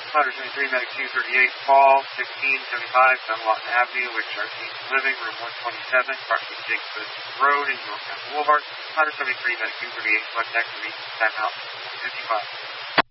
173, Medic 238, call 1675 Dunlawton Avenue, Wichita Living, room 127, approximately Jacobs Road in Yorktown Boulevard. 173, Medic 238, contact me, timeout 55.